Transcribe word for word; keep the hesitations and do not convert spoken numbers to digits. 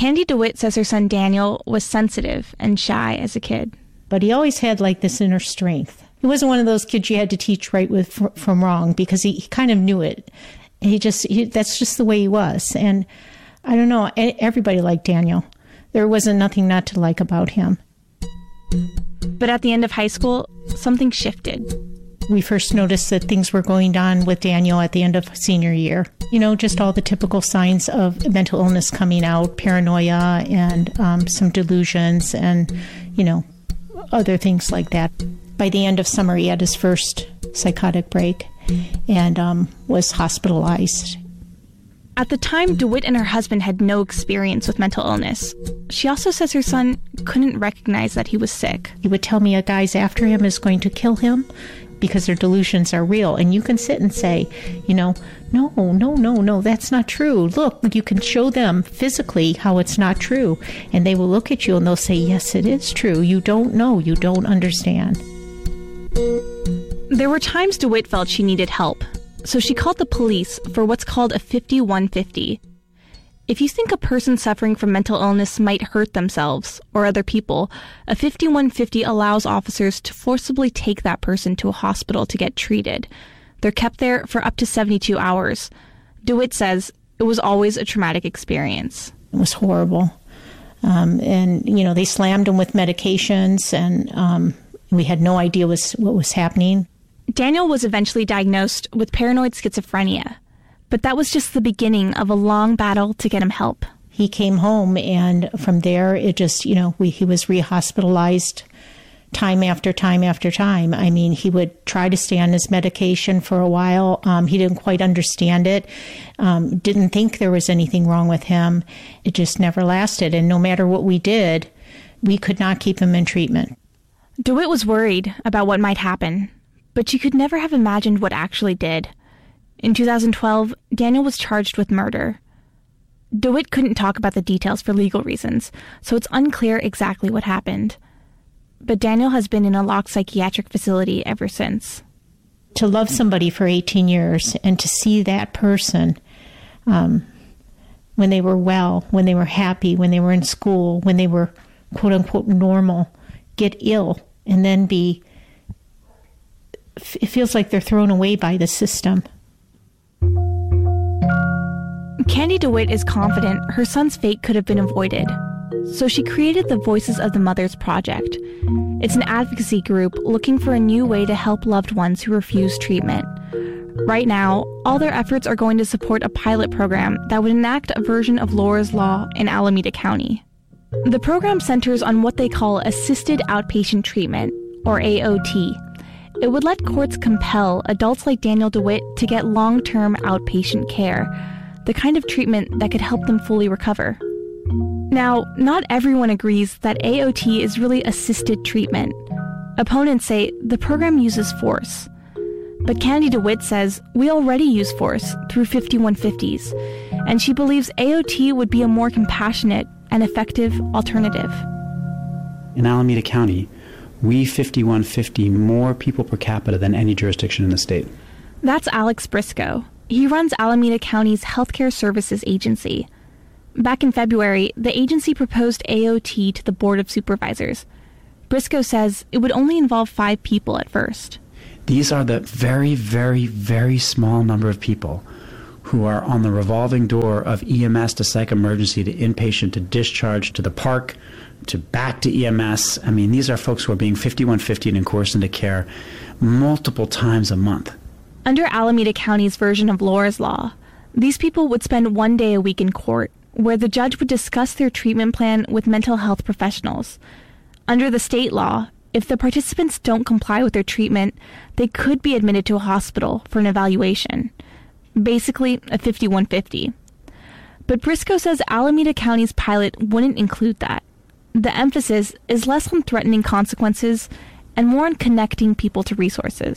Candy DeWitt says her son Daniel was sensitive and shy as a kid. But he always had like this inner strength. He wasn't one of those kids you had to teach right with from wrong, because he, he kind of knew it. He just, he, that's just the way he was. And I don't know, everybody liked Daniel. There wasn't nothing not to like about him. But at the end of high school, something shifted. We first noticed that things were going on with Daniel at the end of senior year. You know, just all the typical signs of mental illness coming out, paranoia and um, some delusions and, you know, other things like that. By the end of summer, he had his first psychotic break and um, was hospitalized. At the time, DeWitt and her husband had no experience with mental illness. She also says her son couldn't recognize that he was sick. He would tell me a guy's after him is going to kill him because their delusions are real. And you can sit and say, you know, no, no, no, no, that's not true. Look, you can show them physically how it's not true. And they will look at you and they'll say, yes, it is true. You don't know. You don't understand. There were times DeWitt felt she needed help. So she called the police for what's called a fifty-one fifty. If you think a person suffering from mental illness might hurt themselves or other people, a fifty-one fifty allows officers to forcibly take that person to a hospital to get treated. They're kept there for up to seventy-two hours. DeWitt says it was always a traumatic experience. It was horrible. Um, and, you know, they slammed him with medications, and um, we had no idea was, what was happening. Daniel was eventually diagnosed with paranoid schizophrenia, but that was just the beginning of a long battle to get him help. He came home, and from there, it just, you know, we, he was rehospitalized time after time after time. I mean, he would try to stay on his medication for a while. Um, he didn't quite understand it, um, didn't think there was anything wrong with him. It just never lasted, and no matter what we did, we could not keep him in treatment. DeWitt was worried about what might happen, but she could never have imagined what actually did. In two thousand twelve, Daniel was charged with murder. DeWitt couldn't talk about the details for legal reasons, so it's unclear exactly what happened. But Daniel has been in a locked psychiatric facility ever since. To love somebody for eighteen years and to see that person um, when they were well, when they were happy, when they were in school, when they were quote-unquote normal, get ill and then be... It feels like they're thrown away by the system. Candy DeWitt is confident her son's fate could have been avoided. So she created the Voices of the Mothers Project. It's an advocacy group looking for a new way to help loved ones who refuse treatment. Right now, all their efforts are going to support a pilot program that would enact a version of Laura's Law in Alameda County. The program centers on what they call assisted outpatient treatment, or A O T. It would let courts compel adults like Daniel DeWitt to get long-term outpatient care, the kind of treatment that could help them fully recover. Now, not everyone agrees that A O T is really assisted treatment. Opponents say the program uses force. But Candy DeWitt says we already use force through fifty-one fifties, and she believes A O T would be a more compassionate and effective alternative. In Alameda County, we fifty-one fifty more people per capita than any jurisdiction in the state. That's Alex Briscoe. He runs Alameda County's Healthcare Services Agency. Back in February, the agency proposed A O T to the Board of Supervisors. Briscoe says it would only involve five people at first. These are the very, very, very small number of people who are on the revolving door of E M S to psych emergency to inpatient to discharge to the park to back to E M S. I mean, these are folks who are being fifty-one fifty'd and coerced into care multiple times a month. Under Alameda County's version of Laura's Law, these people would spend one day a week in court, where the judge would discuss their treatment plan with mental health professionals. Under the state law, if the participants don't comply with their treatment, they could be admitted to a hospital for an evaluation. Basically, a fifty-one fifty. But Briscoe says Alameda County's pilot wouldn't include that. The emphasis is less on threatening consequences and more on connecting people to resources.